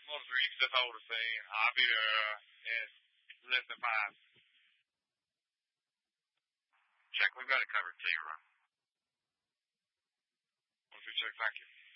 Most reads, that's all the same. I'll be there in less than 5. Check, we've got it covered. Take a run. 1-2 check, thank you.